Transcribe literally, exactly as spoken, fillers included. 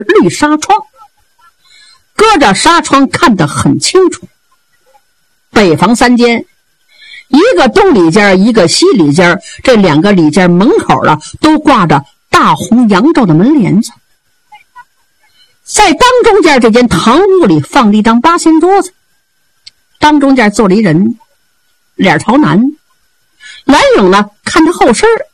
绿纱窗，隔着纱窗看得很清楚。北房三间，一个东里间，一个西里间，这两个里间门口了都挂着大红扬州的门帘子。在当中间这间堂屋里放了一张八仙桌子，当中间坐了一人，脸朝南，蓝影呢看着后身，